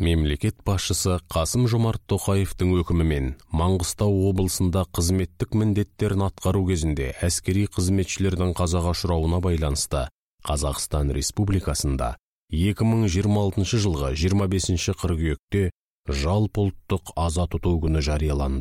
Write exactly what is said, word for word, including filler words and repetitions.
Мемлекет басшысы Қасым-Жомарт Тоқаевтың өкімімен Маңғыстау облысында қызметтік міндеттерін атқару кезінде әскери қызметшілердің қазаға ұшырауына байланысты Қазақстан Республикасында екі мың жиырма алтыншы жылғы жиырма бесінші қыркүйекте жалпыұлттық аза тұту күні жарияланды.